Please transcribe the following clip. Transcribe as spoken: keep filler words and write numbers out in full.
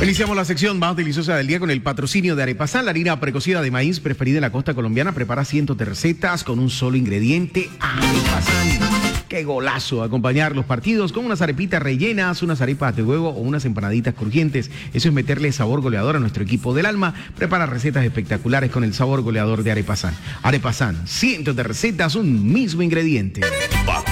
Iniciamos la sección más deliciosa del día con el patrocinio de Arepasan, la harina precocida de maíz preferida en la costa colombiana. Prepara cientos de recetas con un solo ingrediente. Arepasan. ¡Qué golazo! Acompañar los partidos con unas arepitas rellenas, unas arepas de huevo o unas empanaditas crujientes. Eso es meterle sabor goleador a nuestro equipo del alma. Prepara recetas espectaculares con el sabor goleador de Arepasan. Arepasan, cientos de recetas, un mismo ingrediente.